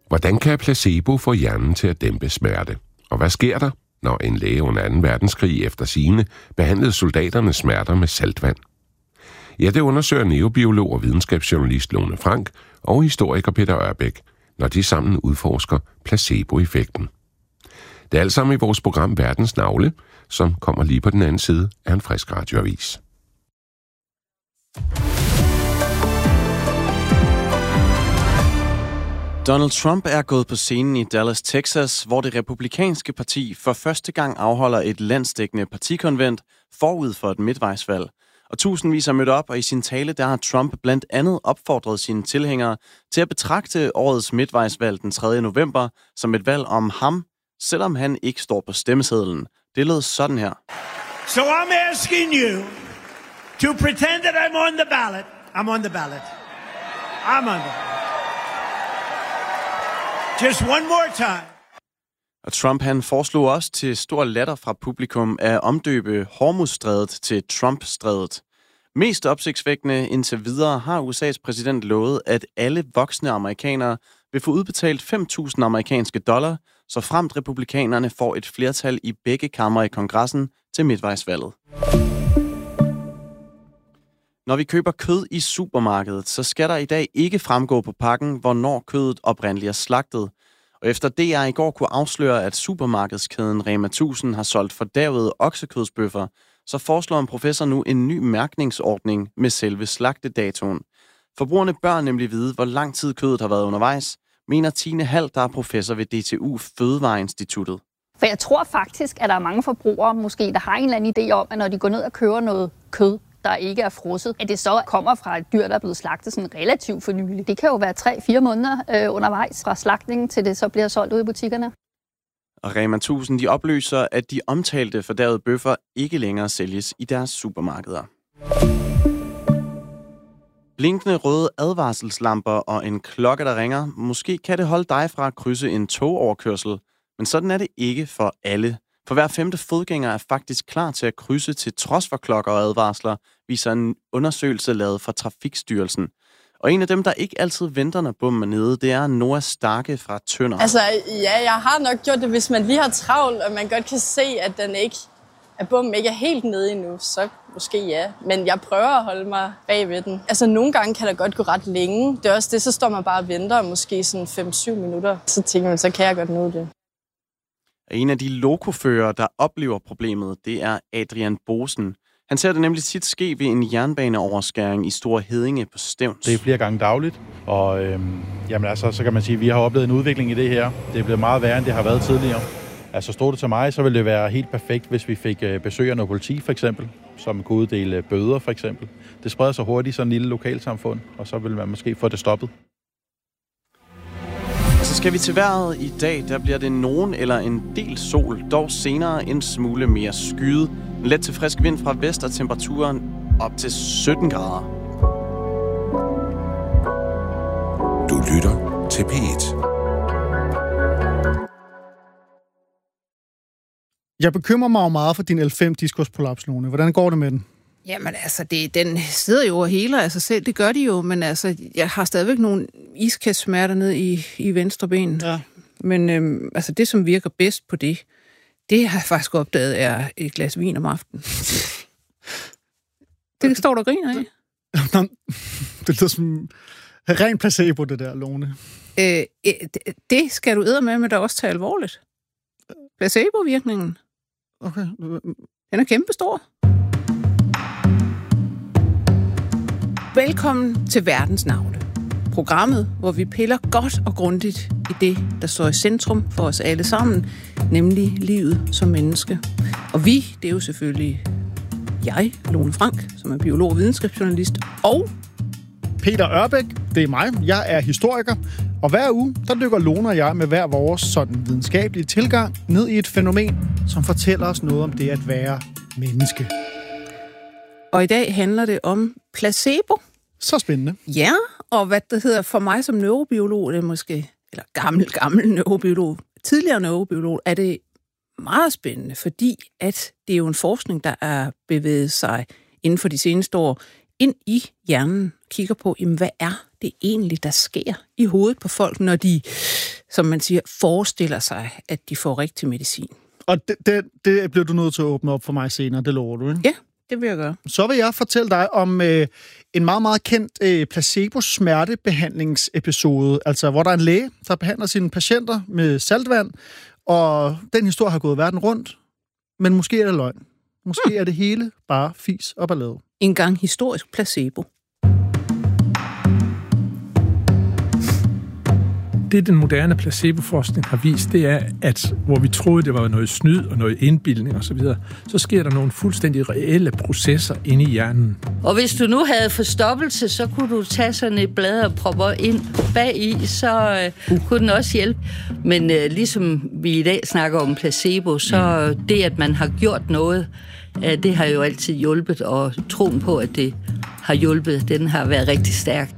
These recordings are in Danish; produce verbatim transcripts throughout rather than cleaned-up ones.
Hvordan kan placebo få hjernen til at dæmpe smerte? Og hvad sker der, når en læge under anden verdenskrig efter sigende behandlede soldaternes smerter med saltvand? Ja, det undersøger neurobiolog og videnskabsjournalist Lone Frank og historiker Peter Ørbæk, når de sammen udforsker placeboeffekten. Det er alt sammen i vores program Verdens Navle, som kommer lige på den anden side af en frisk radioavis. Donald Trump er gået på scenen i Dallas, Texas, hvor det republikanske parti for første gang afholder et landsdækkende partikonvent forud for et midtvejsvalg. Og tusindvis er mødt op, og i sin tale der har Trump blandt andet opfordret sine tilhængere til at betragte årets midtvejsvalg den tredje november som et valg om ham, selvom han ikke står på stemmesedlen. Det lød sådan her. So I'm asking you to pretend that I'm on the ballot. I'm on the ballot. I'm on the ballot. Just one more time. Og Trump han foreslog også til stor latter fra publikum at omdøbe Hormuzstrædet til Trump-strædet. Mest opsigtsvækkende indtil videre har U S A's præsident lovet, at alle voksne amerikanere vil få udbetalt fem tusind amerikanske dollar, så fremt republikanerne får et flertal i begge kamre i kongressen til midtvejsvalget. Når vi køber kød i supermarkedet, så skal der i dag ikke fremgå på pakken, hvornår kødet oprindeligt er slagtet. Og efter det, jeg i går kunne afsløre, at supermarkedskæden Rema tusind har solgt fordærvede oksekødsbøffer, så foreslår en professor nu en ny mærkningsordning med selve slagtedatoen. Forbrugerne bør nemlig vide, hvor lang tid kødet har været undervejs, mener Tine Hald, der er professor ved D T U Fødevareinstituttet. For jeg tror faktisk, at der er mange forbrugere, måske, der har en eller anden idé om, at når de går ned og køber noget kød, der ikke er frosset, at det så kommer fra et dyr, der er blevet slagtet sådan relativt for nylig. Det kan jo være tre fire måneder øh, undervejs fra slagtningen, til det så bliver solgt ud i butikkerne. Og Rema tusind de oplyser, at de omtalte fordærvede bøffer ikke længere sælges i deres supermarkeder. Blinkende røde advarselslamper og en klokke, der ringer. Måske kan det holde dig fra at krydse en togoverkørsel, men sådan er det ikke for alle. For hver femte fodgænger er faktisk klar til at krydse til trods for klokker og advarsler, viser en undersøgelse lavet fra Trafikstyrelsen. Og en af dem, der ikke altid venter, når bommen er nede, det er Noah Starke fra Tønder. Altså, ja, jeg har nok gjort det, hvis man lige har travlt, og man godt kan se, at, den ikke, at bommen ikke er helt nede endnu, så måske ja. Men jeg prøver at holde mig bag ved den. Altså, nogle gange kan der godt gå ret længe. Det er også det, så står man bare og venter, måske sådan fem syv minutter. Så tænker man, så kan jeg godt nå det. En af de lokoførere, der oplever problemet, det er Adrian Bosen. Han ser det nemlig tit ske ved en jernbaneoverskæring i Store Heddinge på Stevns. Det er flere gange dagligt, og øhm, jamen altså, så kan man sige, at vi har oplevet en udvikling i det her. Det er blevet meget værre, end det har været tidligere. Altså stod det til mig, så ville det være helt perfekt, hvis vi fik besøg af noget politi for eksempel, som kunne uddele bøder for eksempel. Det spreder sig hurtigt i sådan en lille lokalsamfund, og så vil man måske få det stoppet. Så skal vi til vejret i dag. Der bliver det nogen eller en del sol, dog senere en smule mere skyet. Let til frisk vind fra vest og temperaturen op til sytten grader. Du lytter til P et. Jeg bekymrer mig jo meget for din L fem diskusprolaps, Lone. Hvordan går det med den? Jamen altså, det, den sidder jo og heler af sig selv, det gør de jo, men altså, jeg har stadigvæk nogle iskastsmerter ned i, i venstre ben. Ja. Men øhm, altså, det, som virker bedst på det, det har jeg faktisk opdaget, er et glas vin om aftenen. Det står der griner af. Det lyder som ren placebo, det der, Lone. Øh, det skal du eddermame med, men der også tage alvorligt. Placebo-virkningen. Okay. Den er kæmpestor. Velkommen til Verdens Navle. Programmet, hvor vi piller godt og grundigt i det, der står i centrum for os alle sammen, nemlig livet som menneske. Og vi, det er jo selvfølgelig jeg, Lone Frank, som er biolog og videnskabsjournalist, og Peter Ørbæk, det er mig. Jeg er historiker, og hver uge, der dykker Lone og jeg med hver vores sådan videnskabelige tilgang ned i et fænomen, som fortæller os noget om det at være menneske. Og i dag handler det om placebo. Så spændende. Ja, og hvad det hedder for mig som neurobiolog, det er måske, eller gammel, gammel neurobiolog, tidligere neurobiolog, er det meget spændende, fordi at det er jo en forskning, der er bevæget sig inden for de seneste år ind i hjernen, kigger på, jamen, hvad er det egentlig, der sker i hovedet på folk, når de som man siger, forestiller sig, at de får rigtig medicin. Og det, det, det bliver du nødt til at åbne op for mig senere, det lover du, ikke? Ja, det vil jeg gøre. Så vil jeg fortælle dig om øh, en meget, meget kendt øh, placebo-smertebehandlingsepisode, altså hvor der er en læge, der behandler sine patienter med saltvand, og den historie har gået verden rundt, men måske er det løgn. Måske hmm. er det hele bare fis og ballade. En gang historisk placebo. Det, den moderne placeboforskning har vist, det er, at hvor vi troede, det var noget snyd og noget indbildning osv., så, så sker der nogle fuldstændig reelle processer inde i hjernen. Og hvis du nu havde forstoppelse, så kunne du tage sådan et blad og proppe ind bag i, så øh, uh. kunne den også hjælpe. Men øh, ligesom vi i dag snakker om placebo, så mm. det, at man har gjort noget, øh, det har jo altid hjulpet, og troen på, at det har hjulpet, den har været rigtig stærk.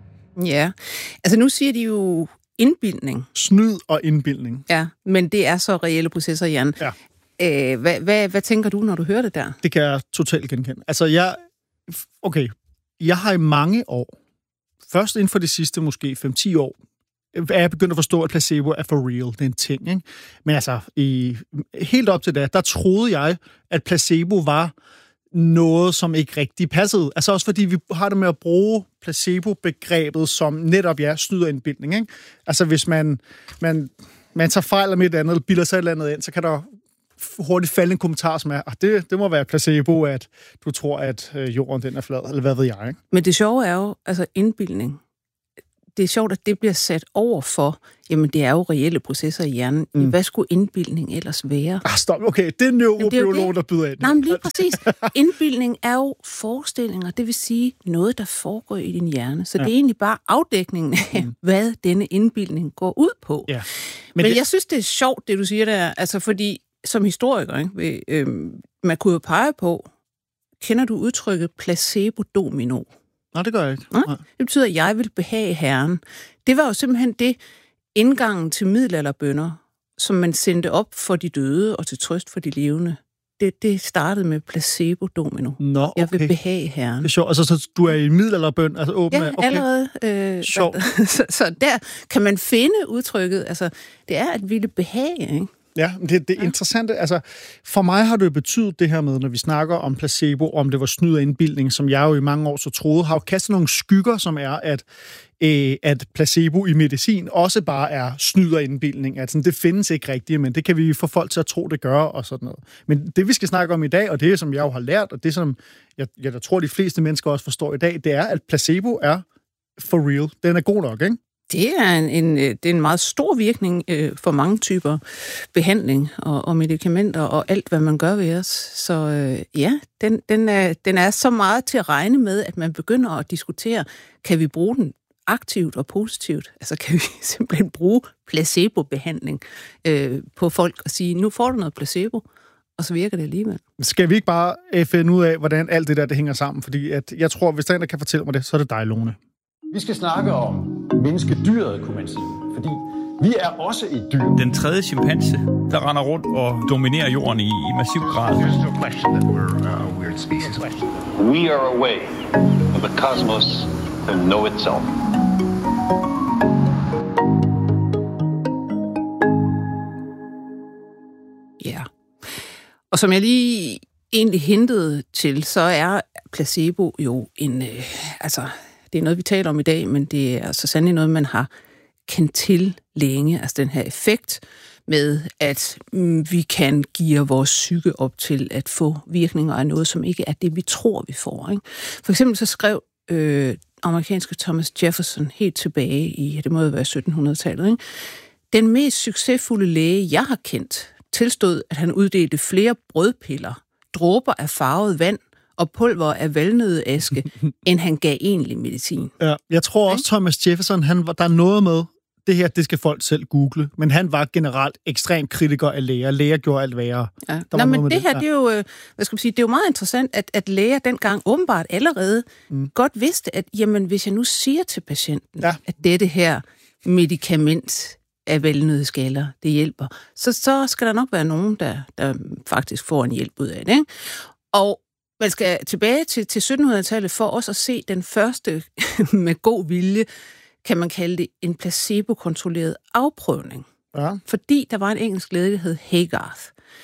Ja, altså nu siger de jo indbildning. Snyd og indbildning. Ja, men det er så reelle processer i hjernen. Ja. Æh, hvad, hvad, hvad tænker du, når du hører det der? Det kan jeg totalt genkende. Altså, jeg... Okay, jeg har i mange år, først inden for de sidste måske fem til ti år, er jeg begyndt at forstå, at placebo er for real. Det er en ting, ikke? Men altså, i, helt op til det, der troede jeg, at placebo var noget, som ikke rigtig passede. Altså også fordi vi har det med at bruge placebo-begrebet som netop, ja, snyd og indbildning, ikke? Altså hvis man, man, man tager fejl af et andet, eller bilder sig et eller andet ind, så kan der hurtigt falde en kommentar, som er, det, det må være placebo, at du tror, at jorden den er flad, eller hvad ved jeg, ikke? Men det sjove er jo, altså indbildning, det er sjovt, at det bliver sat over for, jamen det er jo reelle processer i hjernen. Mm. Hvad skulle indbildning ellers være? Ah, stop. Okay, det er neurobiolog, der byder ind. Nej, men lige præcis. Indbildning er jo forestillinger, det vil sige noget, der foregår i din hjerne. Så ja. Det er egentlig bare afdækningen af, mm. hvad denne indbildning går ud på. Ja. Men, men det... jeg synes, det er sjovt, det du siger der, altså fordi som historiker, ikke, øh, man kunne jo pege på, kender du udtrykket placebo-domino? Nej, det gør jeg ikke. Nej? Det betyder, at jeg vil behage Herren. Det var jo simpelthen det indgangen til middelalderbønner, som man sendte op for de døde og til trøst for de levende. Det, det startede med placebo-domino. Nå, okay. Jeg vil behage Herren. Det er sjovt. Altså, så du er i middelalderbøn, altså åben. Ja, okay. allerede. Øh, sjovt. så, så der kan man finde udtrykket. Altså, det er at ville behage, ikke? Ja, det, det er interessant. Altså, for mig har det jo betydet det her med, når vi snakker om placebo, om det var snyd og indbildning, som jeg jo i mange år så troede, har jo kastet nogle skygger, som er, at, øh, at placebo i medicin også bare er snyd og indbildning. Altså, det findes ikke rigtigt, men det kan vi få folk til at tro, det gør, og sådan noget. Men det, vi skal snakke om i dag, og det, som jeg jo har lært, og det, som jeg, jeg der tror, de fleste mennesker også forstår i dag, det er, at placebo er for real. Den er god nok, ikke? Det er en, en, det er en meget stor virkning øh, for mange typer behandling og, og medicamenter og alt, hvad man gør ved os. Så øh, ja, den, den, er, den er så meget til at regne med, at man begynder at diskutere, kan vi bruge den aktivt og positivt? Altså kan vi simpelthen bruge placebo-behandling øh, på folk og sige, nu får du noget placebo, og så virker det alligevel. Skal vi ikke bare finde ud af, hvordan alt det der det hænger sammen? Fordi at jeg tror, hvis der en, der kan fortælle mig det, så er det dig, Lone. Vi skal snakke om menneskedyret, kunne man sige. Fordi vi er også et dyr. Den tredje chimpanse, der render rundt og dominerer jorden i, i massiv grad. There's no question that we're a weird species. We are a way for the cosmos to know itself. Ja. Og som jeg lige egentlig hintede til, så er placebo jo en... Øh, altså... Det er noget, vi taler om i dag, men det er altså sandelig noget, man har kendt til længe. Altså den her effekt med, at mm, vi kan give vores psyke op til at få virkninger af noget, som ikke er det, vi tror, vi får. Ikke? For eksempel så skrev øh, amerikanske Thomas Jefferson helt tilbage i, det må jo være sytten hundrede-tallet, ikke? Den mest succesfulde læge, jeg har kendt, tilstod, at han uddelte flere brødpiller, dråber af farvet vand, og pulver af valnøddeaske, end han gav egentlig medicin. Ja, jeg tror også, Thomas Jefferson, han var, der er noget med, det her, det skal folk selv google, men han var generelt ekstrem kritiker af læger. Læger gjorde alt værre. Ja. Nå, men det, det her, ja. det er jo, hvad skal man sige, det er jo meget interessant, at, at læger dengang åbenbart allerede mm. godt vidste, at jamen, hvis jeg nu siger til patienten, ja. at dette her medicament af valnøddeskaller, det hjælper, så, så skal der nok være nogen, der, der faktisk får en hjælp ud af det. Ikke? Og man skal tilbage til, til sytten hundrede-tallet for også at se den første med god vilje kan man kalde det, en placebo-kontrolleret afprøvning. Ja. Fordi der var en engelsk læge, der hed Haygarth.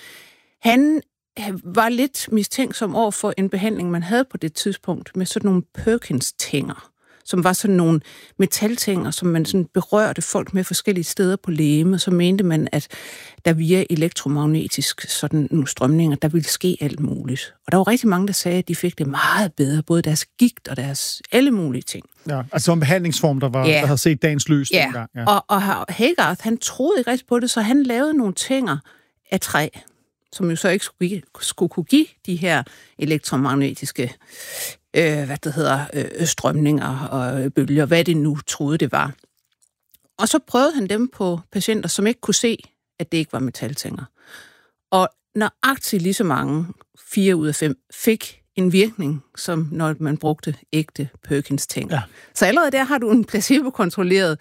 Han var lidt mistænksom over for en behandling, man havde på det tidspunkt, med sådan nogle Perkins-tænger, som var sådan nogle metaltænger, som man sådan berørte folk med forskellige steder på legemet. Så mente man, at der via elektromagnetisk sådan nogle strømninger, der ville ske alt muligt. Og der var rigtig mange, der sagde, at de fik det meget bedre, både deres gigt og deres alle mulige ting. Ja, altså en behandlingsform, der, var, ja. der havde set dagens lys ja. dengang. Ja, og, og Haygarth, han troede ikke rigtig på det, så han lavede nogle tænger af træ, som jo så ikke skulle, skulle kunne give de her elektromagnetiske øh, hvad det hedder, øh, strømninger og bølger, hvad det nu troede, det var. Og så prøvede han dem på patienter, som ikke kunne se, at det ikke var metaltænger. Og nøjagtigt lige så mange, fire ud af fem, fik en virkning, som når man brugte ægte Perkins-tænger. Ja. Så allerede der har du en placebo-kontrolleret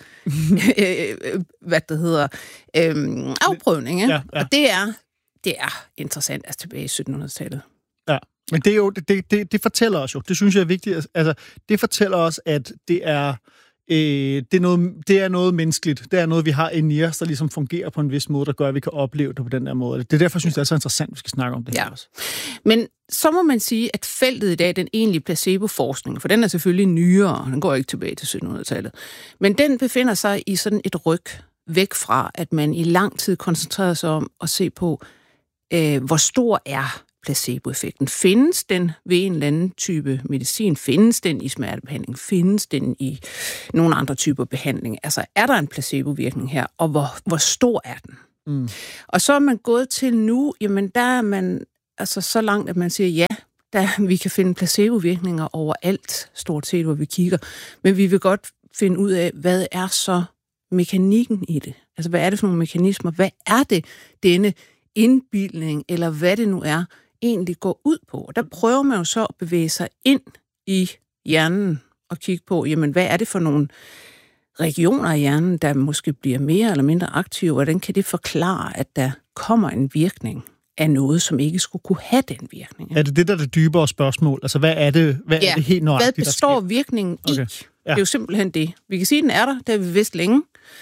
øh, hvad det hedder, øh, afprøvning. Ja, ja. Og det er Det er interessant, altså tilbage i syttenhundredetallet. Ja, men det, er jo, det, det, det fortæller os jo, det synes jeg er vigtigt, altså det fortæller os, at det er, øh, det, er noget, det er noget menneskeligt, det er noget, vi har inde i os, der ligesom fungerer på en vis måde, der gør, at vi kan opleve det på den der måde. Det er derfor, synes jeg, det er så interessant, at vi skal snakke om det ja. her også. Men så må man sige, at feltet i dag, den egentlige placebo-forskning, for den er selvfølgelig nyere, den går ikke tilbage til syttenhundredetallet, men den befinder sig i sådan et ryg væk fra, at man i lang tid koncentrerer sig om at se på, Øh, hvor stor er placeboeffekten? Findes den ved en eller anden type medicin? Findes den i smertebehandling? Findes den i nogle andre typer behandling? Altså, er der en placebovirkning her? Og hvor, hvor stor er den? Mm. Og så er man gået til nu, jamen der er man altså så langt, at man siger, ja, der, vi kan finde placebovirkninger overalt, stort set, hvor vi kigger. Men vi vil godt finde ud af, hvad er så mekanikken i det? Altså, hvad er det for nogle mekanismer? Hvad er det, denne indbildning, eller hvad det nu er, egentlig går ud på. Og der prøver man jo så at bevæge sig ind i hjernen og kigge på, jamen, hvad er det for nogle regioner i hjernen, der måske bliver mere eller mindre aktive, og hvordan kan det forklare, at der kommer en virkning af noget, som ikke skulle kunne have den virkning? Er det det, der er det dybere spørgsmål? Altså, hvad er det, hvad ja, er det helt nøjagtigt, hvad består virkningen i? Okay. Ja. Det er jo simpelthen det. Vi kan sige, at den er der, det har vi vidst længe,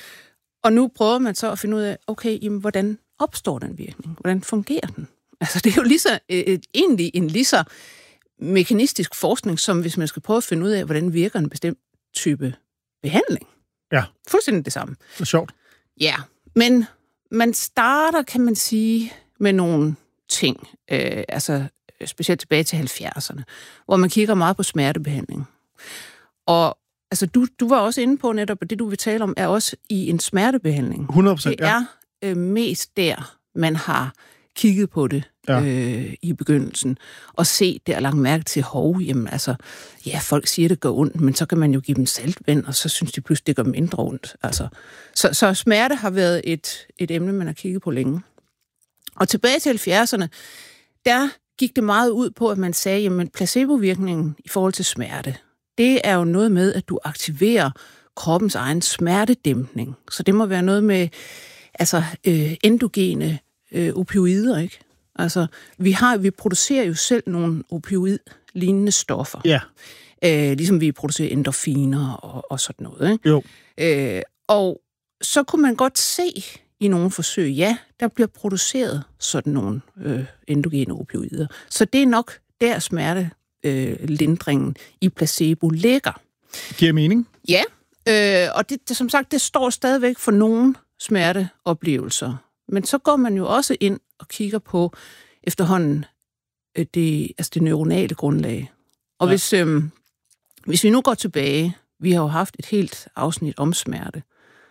og nu prøver man så at finde ud af, okay, jamen, hvordan opstår den virkning? Hvordan fungerer den? Altså, det er jo lige så, øh, egentlig en lige så mekanistisk forskning, som hvis man skal prøve at finde ud af, hvordan virker en bestemt type behandling. Ja. Fuldstændig det samme. Det er sjovt. Ja, men man starter, kan man sige, med nogle ting, øh, altså specielt tilbage til halvfjerdserne, hvor man kigger meget på smertebehandling. Og altså, du, du var også inde på netop, at det du vil tale om, er også i en smertebehandling. hundrede procent, det er ja. øh, mest der, man har kigget på det ja. øh, i begyndelsen, og set det og lagt mærke til, hov, jamen altså, ja, folk siger, det gør ondt, men så kan man jo give dem saltvand, og så synes de pludselig, det gør mindre ondt. Altså, så, så smerte har været et, et emne, man har kigget på længe. Og tilbage til halvfjerdserne, der gik det meget ud på, at man sagde, jamen placebovirkningen i forhold til smerte, det er jo noget med, at du aktiverer kroppens egen smertedæmpning. Så det må være noget med altså øh, endogene øh, opioider, ikke? Altså, vi har, vi producerer jo selv nogle opioid-lignende stoffer. Ja. Øh, ligesom vi producerer endorfiner og, og sådan noget, ikke? Jo. Øh, og så kunne man godt se i nogle forsøg, ja, der bliver produceret sådan nogle øh, endogene opioider. Så det er nok der smertelindringen øh, i placebo ligger. Giver mening? Ja, øh, og det, det, som sagt, det står stadigvæk for nogle smerteoplevelser. Men så går man jo også ind og kigger på efterhånden øh, det, altså det neuronale grundlag. Og ja. hvis, øh, hvis vi nu går tilbage, vi har jo haft et helt afsnit om smerte,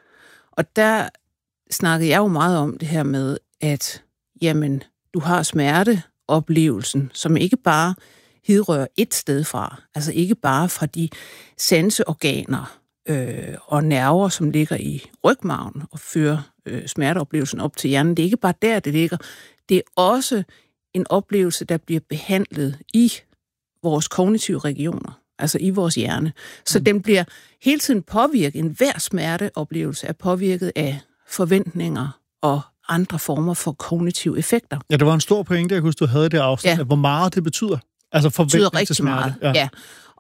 og der snakkede jeg jo meget om det her med, at jamen, du har smerteoplevelsen, som ikke bare hidrører et sted fra, altså ikke bare fra de sanseorganer øh, og nerver, som ligger i rygmarven og fører øh, smerteoplevelsen op til hjernen. Det er ikke bare der, det ligger. Det er også en oplevelse, der bliver behandlet i vores kognitive regioner, altså i vores hjerne. Så mm. den bliver hele tiden påvirket. En hver smerteoplevelse er påvirket af forventninger og andre former for kognitive effekter. Ja, det var en stor pointe, jeg husker, du havde det afsnit, ja. Hvor meget det betyder. Altså forventning rigtig til smerte. Meget, ja. ja.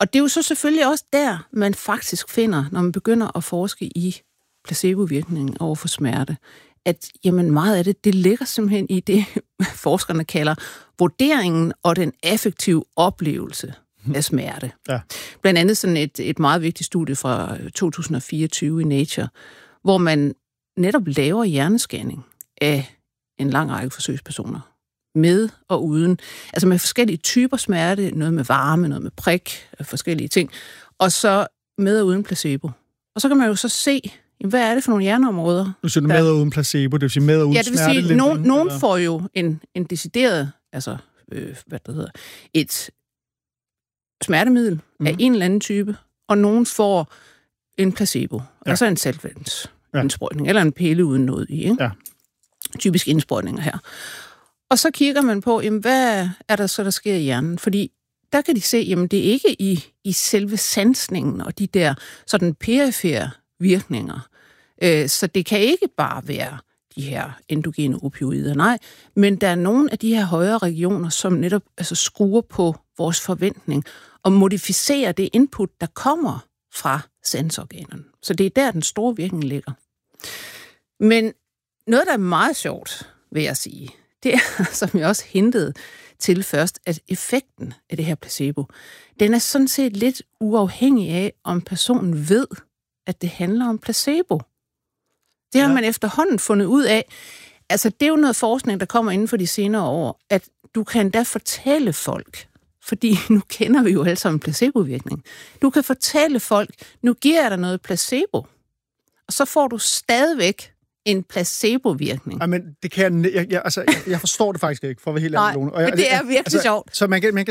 Og det er jo så selvfølgelig også der, man faktisk finder, når man begynder at forske i placebovirkningen over for smerte, at jamen meget af det, det ligger simpelthen i det, forskerne kalder vurderingen og den affektive oplevelse af smerte. Ja. Blandt andet sådan et, et meget vigtigt studie fra to tusind og fireogtyve i Nature, hvor man netop laver hjernescanning af en lang række forsøgspersoner. Med og uden. Altså med forskellige typer smerte, noget med varme, noget med prik, forskellige ting. Og så med og uden placebo. Og så kan man jo så se, hvad er det for nogle hjerneområder? Nu siger du med og uden placebo, det vil sige med og uden smerte. Ja, det vil sige, nogen, nogen får jo en, en decideret, altså, øh, hvad det hedder, et smertemiddel mm. af en eller anden type, og nogen får en placebo, ja. Altså en saltvandsindsprøjtning, ja. Eller en pille uden noget i, ikke? Ja. Typisk indsprøjtninger her. Og så kigger man på, jamen, hvad er der så, der sker i hjernen? Fordi der kan de se, jamen det er ikke i, i selve sansningen og de der sådan perifere virkninger. Øh, så det kan ikke bare være de her endogene opioider, nej. Men der er nogle af de her højere regioner, som netop altså, skruer på vores forventning og modificerer det input, der kommer fra sansorganerne. Så det er der, den store virkning ligger. Men noget, der er meget sjovt, vil jeg sige, det er, som jeg også hintede til først, at effekten af det her placebo, den er sådan set lidt uafhængig af, om personen ved, at det handler om placebo. Det har ja. man efterhånden fundet ud af. Altså, det er jo noget forskning, der kommer inden for de senere år, at du kan da fortælle folk, fordi nu kender vi jo alle sammen placebovirkning. Du kan fortælle folk, nu giver jeg dig noget placebo, og så får du stadigvæk en placebovirkning. Nej, men det kan jeg, jeg, jeg, altså, jeg, jeg forstår det faktisk ikke, for at være helt ærlig. Nej, men det er virkelig altså, sjovt. Så man kan, man kan